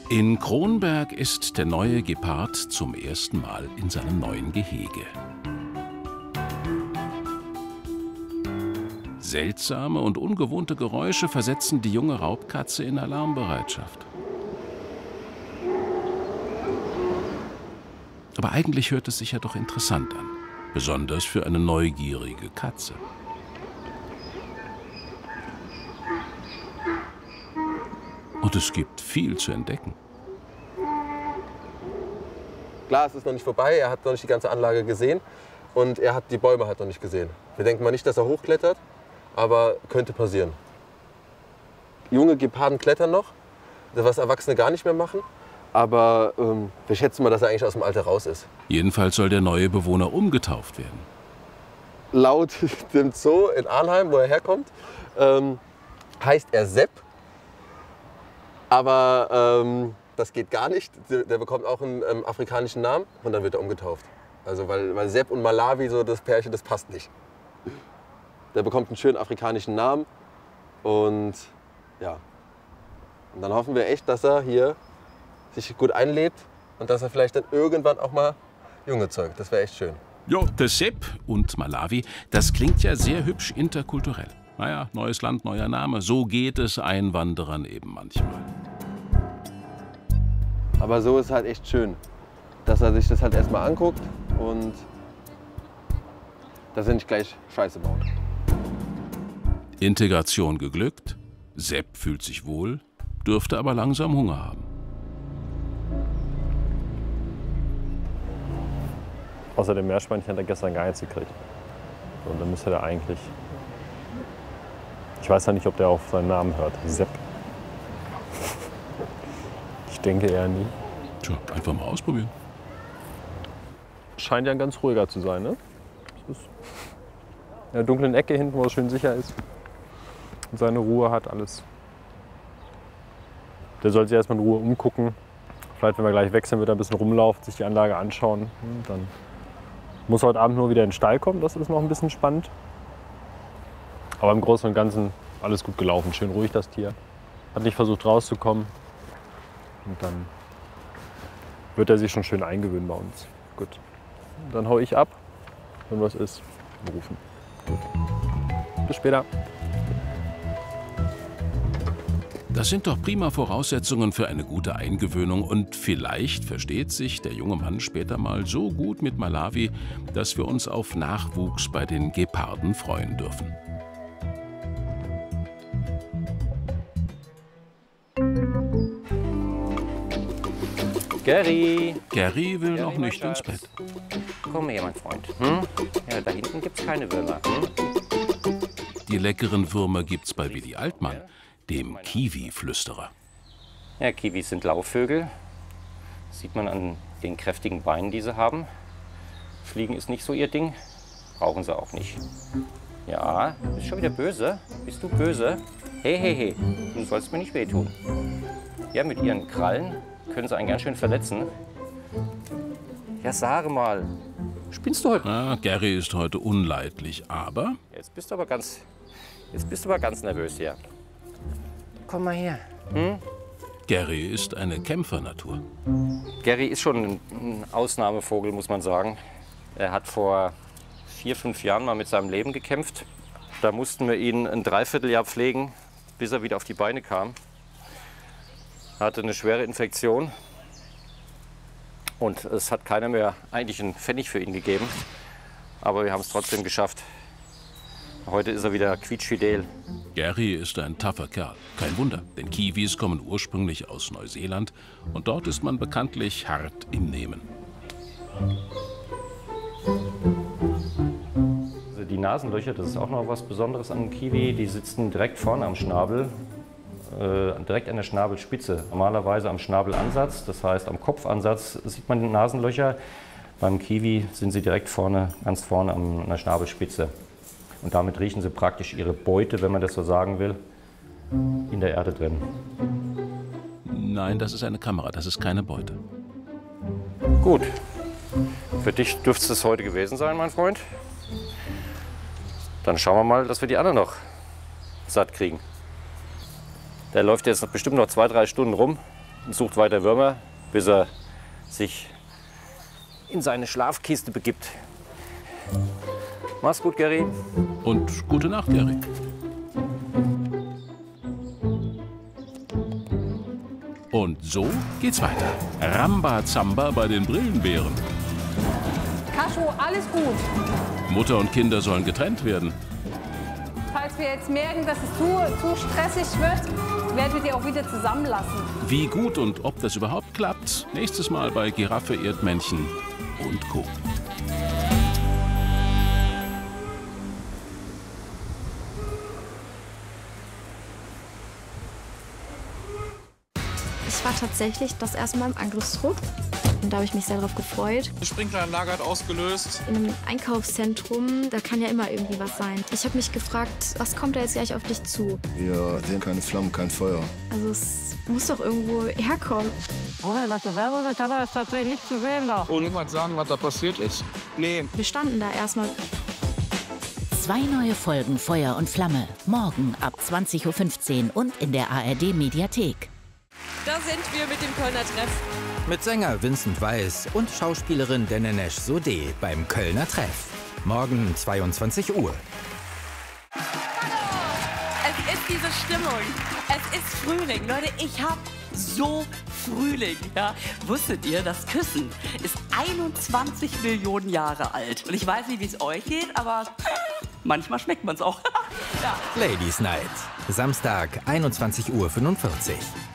In Kronberg ist der neue Gepard zum ersten Mal in seinem neuen Gehege. Seltsame und ungewohnte Geräusche versetzen die junge Raubkatze in Alarmbereitschaft. Aber eigentlich hört es sich ja doch interessant an, besonders für eine neugierige Katze. Und es gibt viel zu entdecken. Klar, es ist noch nicht vorbei, er hat noch nicht die ganze Anlage gesehen und er hat die Bäume halt noch nicht gesehen. Wir denken mal nicht, dass er hochklettert, aber könnte passieren. Junge Geparden klettern noch, was Erwachsene gar nicht mehr machen, aber wir schätzen mal, dass er eigentlich aus dem Alter raus ist. Jedenfalls soll der neue Bewohner umgetauft werden. Laut dem Zoo in Arnheim, wo er herkommt, heißt er Sepp. Aber das geht gar nicht. Der bekommt auch einen afrikanischen Namen und dann wird er umgetauft. Also weil Sepp und Malawi, so das Pärchen, das passt nicht. Der bekommt einen schönen afrikanischen Namen und ja. Und dann hoffen wir echt, dass er hier sich gut einlebt und dass er vielleicht dann irgendwann auch mal Junge zeugt. Das wäre echt schön. Jo, der Sepp und Malawi, das klingt ja sehr hübsch interkulturell. Naja, neues Land, neuer Name, so geht es Einwanderern eben manchmal. Aber so ist halt echt schön, dass er sich das halt erstmal anguckt und dass er nicht gleich Scheiße baut. Integration geglückt, Sepp fühlt sich wohl, dürfte aber langsam Hunger haben. Außer dem Meerschweinchen hat er gestern gar nichts gekriegt. Und dann müsste er eigentlich... Ich weiß ja nicht, ob der auf seinen Namen hört. Sepp. Ich denke eher nie. Tja, einfach mal ausprobieren. Scheint ja ein ganz ruhiger zu sein, ne? Das ist in der dunklen Ecke hinten, wo er schön sicher ist. Und seine Ruhe hat, alles. Der soll sich erstmal in Ruhe umgucken. Vielleicht, wenn wir gleich wechseln, wird er ein bisschen rumlaufen, sich die Anlage anschauen. Und dann muss er heute Abend nur wieder in den Stall kommen. Das ist noch ein bisschen spannend. Aber im Großen und Ganzen alles gut gelaufen. Schön ruhig, das Tier. Hat nicht versucht rauszukommen. Und dann wird er sich schon schön eingewöhnen bei uns. Gut. Dann hau ich ab. Wenn was ist, rufen. Gut. Bis später. Das sind doch prima Voraussetzungen für eine gute Eingewöhnung und vielleicht versteht sich der junge Mann später mal so gut mit Malawi, dass wir uns auf Nachwuchs bei den Geparden freuen dürfen. Gary will noch nicht ins Bett. Komm her, mein Freund. Ja, da hinten gibt's keine Würmer. Die leckeren Würmer gibt's bei Willi Altmann, dem Kiwi-Flüsterer. Ja, Kiwis sind Laufvögel. Sieht man an den kräftigen Beinen, die sie haben. Fliegen ist nicht so ihr Ding. Brauchen sie auch nicht. Ja, bist schon wieder böse? Bist du böse? Hey, hey, hey, du sollst mir nicht wehtun. Ja, mit ihren Krallen können sie einen ganz schön verletzen. Ja, sage mal, spinnst du heute? Ah, Gary ist heute unleidlich, aber... Jetzt bist du aber ganz nervös hier. Komm mal her. Gary ist eine Kämpfernatur. Gary ist schon ein Ausnahmevogel, muss man sagen. Er hat vor 4, 5 Jahren mal mit seinem Leben gekämpft. Da mussten wir ihn ein Dreivierteljahr pflegen, bis er wieder auf die Beine kam. Er hatte eine schwere Infektion und es hat keiner mehr eigentlich einen Pfennig für ihn gegeben. Aber wir haben es trotzdem geschafft. Heute ist er wieder quietschfidel. Gary ist ein tougher Kerl. Kein Wunder, denn Kiwis kommen ursprünglich aus Neuseeland und dort ist man bekanntlich hart im Nehmen. Die Nasenlöcher, das ist auch noch was Besonderes an einem Kiwi. Die sitzen direkt vorne am Schnabel, direkt an der Schnabelspitze. Normalerweise am Schnabelansatz, das heißt am Kopfansatz sieht man die Nasenlöcher. Beim Kiwi sind sie direkt vorne, ganz vorne an der Schnabelspitze. Und damit riechen sie praktisch ihre Beute, wenn man das so sagen will, in der Erde drin. Nein, das ist eine Kamera, das ist keine Beute. Gut, für dich dürfte es heute gewesen sein, mein Freund. Dann schauen wir mal, dass wir die anderen noch satt kriegen. Der läuft jetzt bestimmt noch 2, 3 Stunden rum. und sucht weiter Würmer, bis er sich in seine Schlafkiste begibt. Mach's gut, Gary. Und gute Nacht, Gary. Und so geht's weiter. Rambazamba bei den Brillenbären. Kaschu, alles gut. Mutter und Kinder sollen getrennt werden. Falls wir jetzt merken, dass es zu stressig wird, werden wir die auch wieder zusammenlassen. Wie gut und ob das überhaupt klappt, nächstes Mal bei Giraffe, Erdmännchen und Co. Ich war tatsächlich das erste Mal im Angriffstrupp und da habe ich mich sehr darauf gefreut. Die Sprinkleranlage hat ausgelöst. In einem Einkaufszentrum, da kann ja immer irgendwie was sein. Ich habe mich gefragt, was kommt da jetzt gleich auf dich zu? Wir sehen keine Flammen, kein Feuer. Also es muss doch irgendwo herkommen. Was der Werbung ist, aber ist tatsächlich nicht zu sehen da. Und niemand sagen, was da passiert ist. Nee. Wir standen da erstmal. 2 neue Folgen Feuer und Flamme. Morgen ab 20:15 Uhr und in der ARD-Mediathek. Da sind wir mit dem Kölner Treff. Mit Sänger Vincent Weiss und Schauspielerin Denenesh Sodeh beim Kölner Treff. Morgen 22 Uhr. Es ist diese Stimmung. Es ist Frühling. Leute, ich hab so Frühling. Ja? Wusstet ihr, das Küssen ist 21 Millionen Jahre alt. Und ich weiß nicht, wie es euch geht, aber manchmal schmeckt man es auch. Ja. Ladies Night. Samstag 21:45 Uhr.